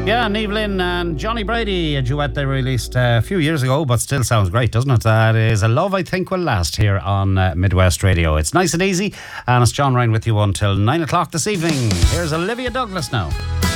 Yeah, Niamh Lynn and Johnny Brady, a duet they released a few years ago, but still sounds great, doesn't it? That is A Love I Think Will Last here on Midwest Radio. It's nice and easy, and it's John Ryan with you until 9 o'clock this evening. Here's Olivia Douglas now.